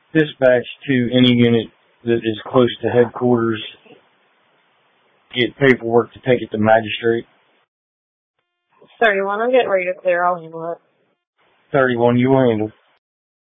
Dispatch to any unit that is close to headquarters. Get paperwork to take it to magistrate. 31, I'm getting ready to clear. I'll handle it. 31, you will handle.